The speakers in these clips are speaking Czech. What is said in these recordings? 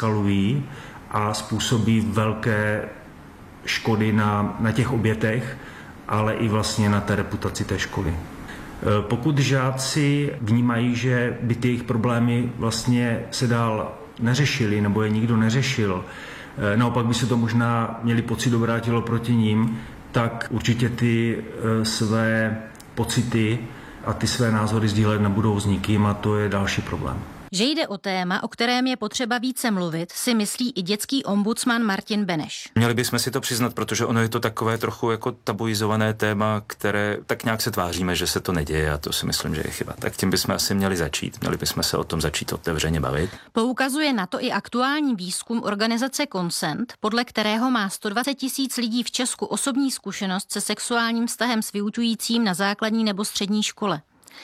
eskalují a způsobí velké škody na těch obětech, ale i vlastně na té reputaci té školy. Pokud žáci vnímají, že by ty jejich problémy vlastně se dál neřešily nebo je nikdo neřešil, naopak by se to možná měli pocit obrátilo proti ním, tak určitě ty své pocity a ty své názory sdílet nebudou s nikým a to je další problém. Že jde o téma, o kterém je potřeba více mluvit, si myslí i dětský ombudsman Martin Beneš. Měli bychom si to přiznat, protože ono je to takové trochu jako tabuizované téma, které tak nějak se tváříme, že se to neděje a to si myslím, že je chyba. Tak tím bychom asi měli začít. Měli bychom se o tom začít otevřeně bavit. Poukazuje na to i aktuální výzkum organizace Consent, podle kterého má 120 000 lidí v Česku osobní zkušenost se sexuálním vztahem s vyučujícím na základní nebo střední škole.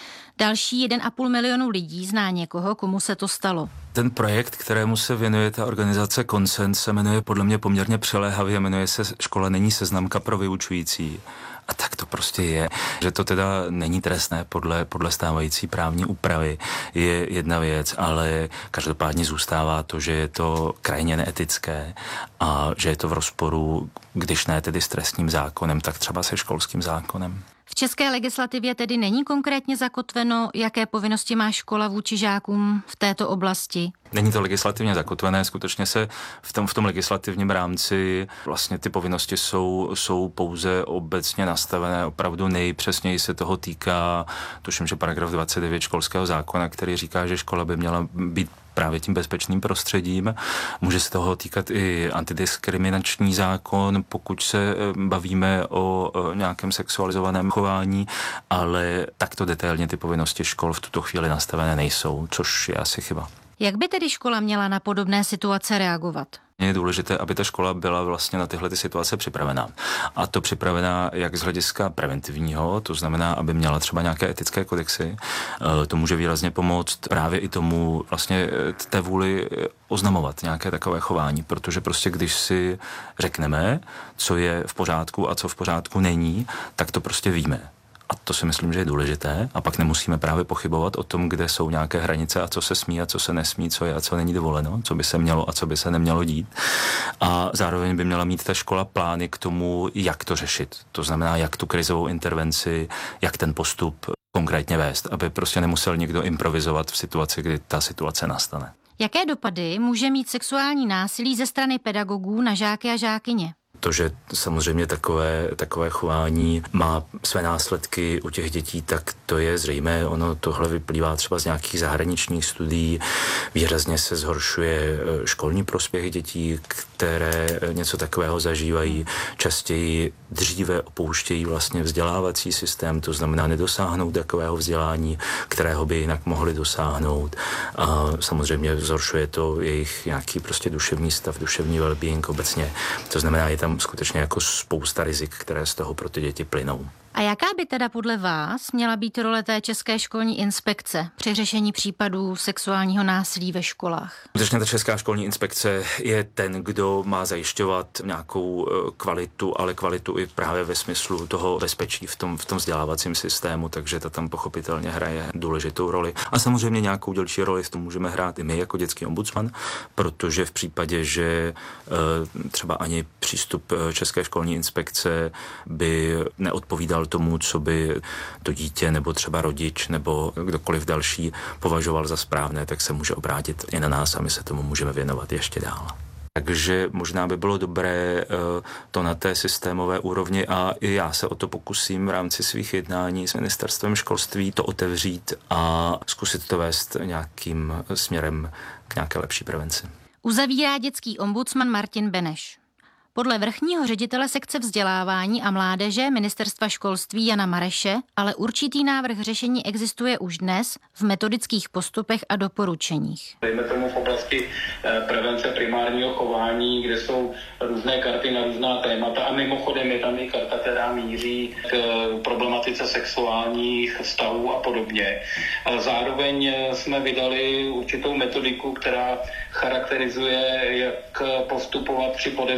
Další 1,5 milionu lidí zná někoho, komu se to stalo. Ten projekt, kterému se věnuje ta organizace Consent, se jmenuje podle mě poměrně přiléhavě, jmenuje se Škola není seznamka pro vyučující. A tak to prostě je. Že to teda není trestné podle stávající právní úpravy je jedna věc, ale každopádně zůstává to, že je to krajně neetické a že je to v rozporu, když ne tedy s trestním zákonem, tak třeba se školským zákonem. V české legislativě tedy není konkrétně zakotveno, jaké povinnosti má škola vůči žákům v této oblasti? Není to legislativně zakotvené, skutečně se v tom legislativním rámci vlastně ty povinnosti jsou pouze obecně nastavené, opravdu nejpřesněji se toho týká, tuším, že paragraf 29 školského zákona, který říká, že škola by měla být právě tím bezpečným prostředím. Může se toho týkat i antidiskriminační zákon, pokud se bavíme o nějakém sexualizovaném chování, ale takto detailně ty povinnosti škol v tuto chvíli nastavené nejsou, což je asi chyba. Jak by tedy škola měla na podobné situace reagovat? Je důležité, aby ta škola byla vlastně na tyhle situace připravená. A to připravená jak z hlediska preventivního, to znamená, aby měla třeba nějaké etické kodexy. To může výrazně pomoct právě i tomu vlastně té vůli oznamovat nějaké takové chování, protože prostě když si řekneme, co je v pořádku a co v pořádku není, tak to prostě víme. A to si myslím, že je důležité. A pak nemusíme právě pochybovat o tom, kde jsou nějaké hranice a co se smí a co se nesmí, co je a co není dovoleno, co by se mělo a co by se nemělo dít. A zároveň by měla mít ta škola plány k tomu, jak to řešit. To znamená, jak tu krizovou intervenci, jak ten postup konkrétně vést, aby prostě nemusel někdo improvizovat v situaci, kdy ta situace nastane. Jaké dopady může mít sexuální násilí ze strany pedagogů na žáky a žákyně? To, že samozřejmě takové chování má své následky u těch dětí, tak to je zřejmé. Ono tohle vyplývá třeba z nějakých zahraničních studií. Výrazně se zhoršuje školní prospěch dětí, které něco takového zažívají. Častěji dříve opouštějí vlastně vzdělávací systém, to znamená nedosáhnout takového vzdělání, kterého by jinak mohli dosáhnout. A samozřejmě zhoršuje to jejich nějaký prostě duševní stav, duševní well-being obecně. To znamená, je tam skutečně jako spousta rizik, které z toho pro ty děti plynou. A jaká by teda podle vás měla být role té České školní inspekce při řešení případů sexuálního násilí ve školách? Skutečně ta Česká školní inspekce je ten, kdo má zajišťovat nějakou kvalitu, ale kvalitu i právě ve smyslu toho bezpečí v tom vzdělávacím systému, takže ta tam pochopitelně hraje důležitou roli. A samozřejmě nějakou dělčí roli v tom můžeme hrát i my jako dětský ombudsman, protože v případě, že třeba ani přístup České školní inspekce by neodpovídal tomu, co by to dítě nebo třeba rodič nebo kdokoliv další považoval za správné, tak se může obrátit i na nás a my se tomu můžeme věnovat ještě dál. Takže možná by bylo dobré to na té systémové úrovni a i já se o to pokusím v rámci svých jednání s ministerstvem školství to otevřít a zkusit to vést nějakým směrem k nějaké lepší prevenci. Uzavírá dětský ombudsman Martin Beneš. Podle vrchního ředitele sekce vzdělávání a mládeže Ministerstva školství Jana Mareše ale určitý návrh řešení existuje už dnes v metodických postupech a doporučeních. Dejme tomu v oblasti prevence primárního chování, kde jsou různé karty na různá témata a mimochodem je tam i karta, která míří k problematice sexuálních vztahů a podobně. Zároveň jsme vydali určitou metodiku, která charakterizuje, jak postupovat při podezření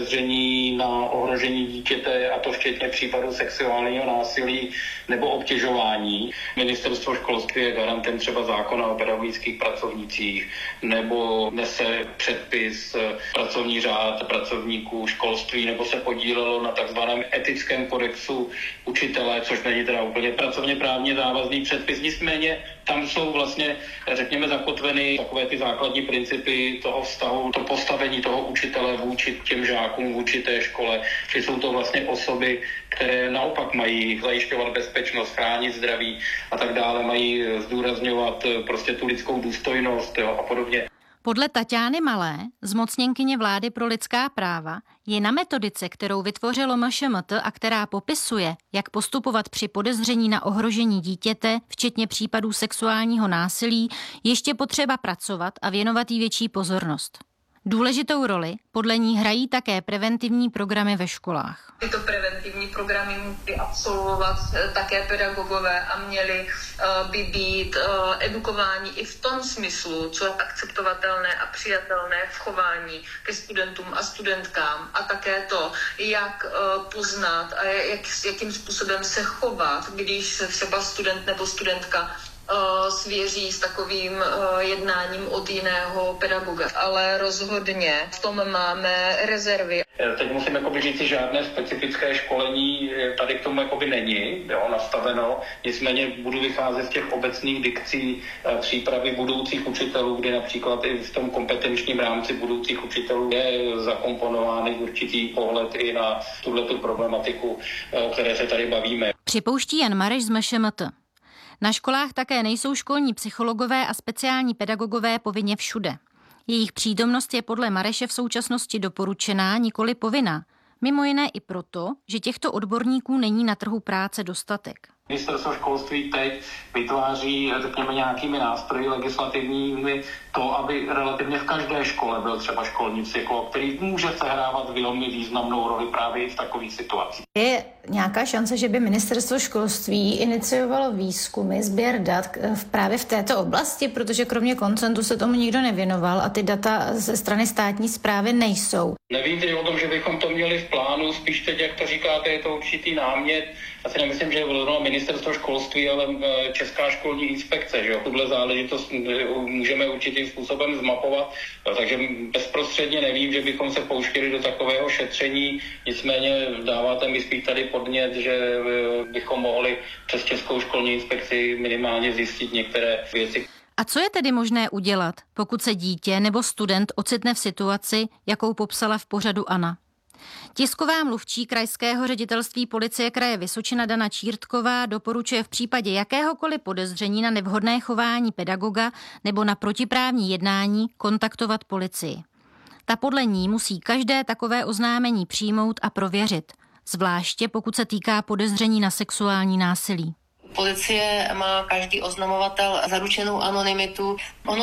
upozornění na ohrožení dítěte, a to včetně případu sexuálního násilí nebo obtěžování. Ministerstvo školství je garantem třeba zákona o pedagogických pracovnících nebo nese předpis pracovní řád pracovníků školství nebo se podílelo na takzvaném etickém kodexu učitele, což není teda úplně pracovně právně závazný předpis. Nicméně tam jsou vlastně, řekněme, zakotveny takové ty základní principy toho vztahu, to postavení toho učitele vůči těm žákům, vůči té škole, že jsou to vlastně osoby, které naopak mají zajišťovat bezpečnost, chránit zdraví a tak dále, mají zdůrazňovat prostě tu lidskou důstojnost, jo, a podobně. Podle Taťány Malé, zmocněnkyně vlády pro lidská práva, je na metodice, kterou vytvořilo MŠMT a která popisuje, jak postupovat při podezření na ohrožení dítěte, včetně případů sexuálního násilí, ještě potřeba pracovat a věnovat jí větší pozornost. Důležitou roli podle ní hrají také preventivní programy ve školách. Tyto preventivní programy musí absolvovat také pedagogové a měly by být edukováni i v tom smyslu, co je akceptovatelné a přijatelné v chování ke studentům a studentkám, a také to, jak poznat a jakým způsobem se chovat, když se třeba student nebo studentka svěří s takovým jednáním od jiného pedagoga. Ale rozhodně v tom máme rezervy. Teď musím říct, žádné specifické školení tady k tomu není nastaveno. Nicméně budu vycházet z těch obecných dikcí přípravy budoucích učitelů, kdy například i v tom kompetenčním rámci budoucích učitelů je zakomponován určitý pohled i na tuhletu problematiku, o které se tady bavíme. Připouští Jan Mareš z MŠMT. Na školách také nejsou školní psychologové a speciální pedagogové povinně všude. Jejich přítomnost je podle Mareše v současnosti doporučená, nikoli povinná. Mimo jiné i proto, že těchto odborníků není na trhu práce dostatek. Ministerstvo školství teď vytváří, řekněme, nějakými nástroji legislativními to, aby relativně v každé škole byl třeba školní psycholog, který může sehrávat velmi významnou roli právě i v takových situacích. Je nějaká šance, že by Ministerstvo školství iniciovalo výzkumy, sběr dat právě v této oblasti, protože kromě koncentu se tomu nikdo nevěnoval a ty data ze strany státní správy nejsou. Nevím teď o tom, že bychom to měli v plánu, spíš teď, jak to říkáte, je to určitý námět. Asi nemyslím, že je vhodno Ministerstvo školství, ale Česká školní inspekce, že jo, tuhle záležitost můžeme určitým způsobem zmapovat, takže bezprostředně nevím, že bychom se pouštěli do takového šetření, nicméně dáváte mi spíš tady podnět, že bychom mohli přes Českou školní inspekci minimálně zjistit některé věci. A co je tedy možné udělat, pokud se dítě nebo student ocitne v situaci, jakou popsala v pořadu Anna? Tisková mluvčí Krajského ředitelství policie kraje Vysočina Dana Čírtková doporučuje v případě jakéhokoliv podezření na nevhodné chování pedagoga nebo na protiprávní jednání kontaktovat policii. Ta podle ní musí každé takové oznámení přijmout a prověřit, zvláště pokud se týká podezření na sexuální násilí. Policie má každý oznamovatel zaručenou anonymitu.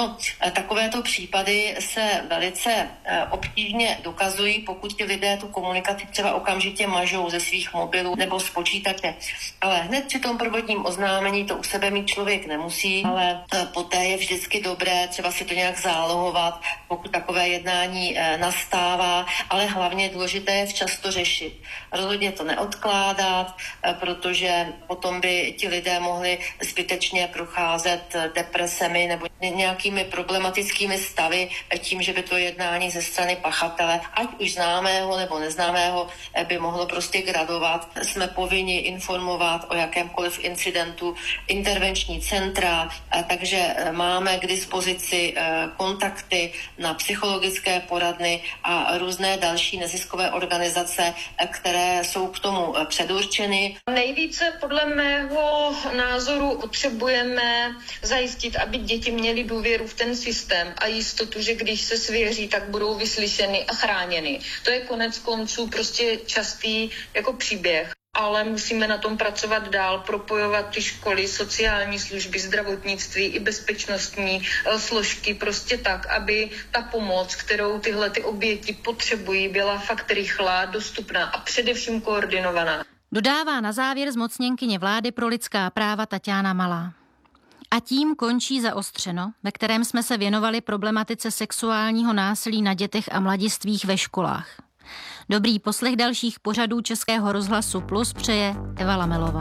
Takovéto případy se velice obtížně dokazují, pokud ti lidé tu komunikaci třeba okamžitě mažou ze svých mobilů nebo z počítače. Ale hned při tom prvotním oznámení to u sebe mít člověk nemusí, ale poté je vždycky dobré třeba si to nějak zálohovat, pokud takové jednání nastává, ale hlavně důležité je včas to řešit. Rozhodně to neodkládat, protože potom by ti lidé mohli zbytečně procházet depresemi nebo nějakými problematickými stavy tím, že by to jednání ze strany pachatele, ať už známého nebo neznámého, by mohlo prostě gradovat. Jsme povinni informovat o jakémkoliv incidentu intervenční centra, takže máme k dispozici kontakty na psychologické poradny a různé další neziskové organizace, které jsou k tomu předurčeny. Nejvíce podle mého názoru potřebujeme zajistit, aby děti měly důvěru v ten systém a jistotu, že když se svěří, tak budou vyslyšeny a chráněny. To je konec konců prostě častý jako příběh. Ale musíme na tom pracovat dál, propojovat ty školy, sociální služby, zdravotnictví i bezpečnostní složky prostě tak, aby ta pomoc, kterou tyhle ty oběti potřebují, byla fakt rychlá, dostupná a především koordinovaná. Dodává na závěr zmocněnkyně vlády pro lidská práva Taťána Malá. A tím končí Zaostřeno, ve kterém jsme se věnovali problematice sexuálního násilí na dětech a mladistvých ve školách. Dobrý poslech dalších pořadů Českého rozhlasu Plus přeje Eva Lamelová.